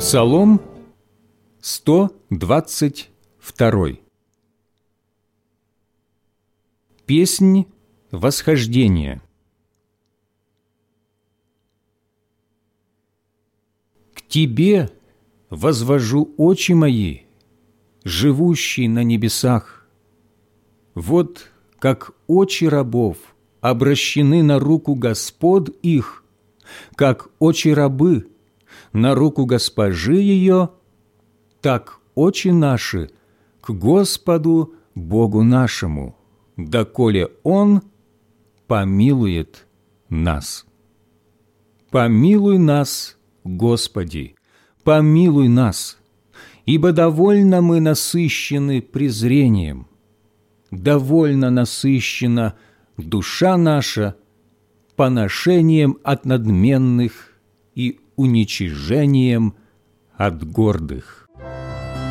Псалом 122. Песнь восхождения. К Тебе возвожу очи мои, живущий на небесах. Вот как очи рабов обращены на руку господ их, как очи рабы на руку госпожи ее, так очи наши к Господу Богу нашему, доколе Он помилует нас. Помилуй нас, Господи, помилуй нас, ибо довольно мы насыщены презрением, довольно насыщена душа наша поношением от надменных и уничижением от гордых.